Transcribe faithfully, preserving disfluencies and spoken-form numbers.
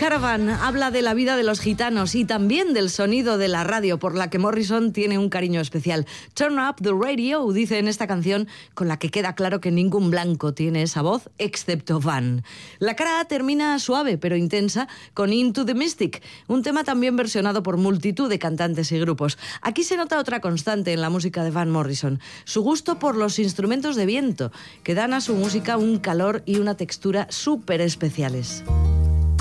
Caravan habla de la vida de los gitanos y también del sonido de la radio, por la que Morrison tiene un cariño especial. Turn Up the Radio, dice en esta canción, con la que queda claro que ningún blanco tiene esa voz, excepto Van. La cara A termina suave pero intensa con Into the Mystic, un tema también versionado por multitud de cantantes y grupos. Aquí se nota otra constante en la música de Van Morrison, su gusto por los instrumentos de viento, que dan a su música un calor y una textura súper especiales.